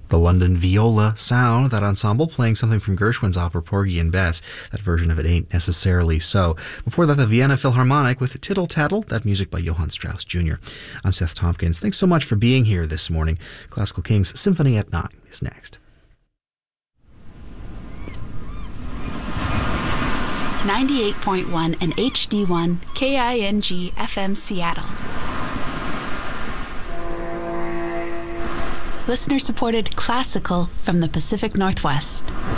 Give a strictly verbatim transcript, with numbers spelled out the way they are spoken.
The London Viola Sound, that ensemble playing something from Gershwin's opera Porgy and Bess. That version of It Ain't Necessarily So. Before that, the Vienna Philharmonic with Tittle Tattle, that music by Johann Strauss Junior I'm Seth Tompkins. Thanks so much for being here this morning. Classical Kings Symphony at Nine is next. ninety-eight point one and H D one K I N G F M Seattle. Listener-supported classical from the Pacific Northwest.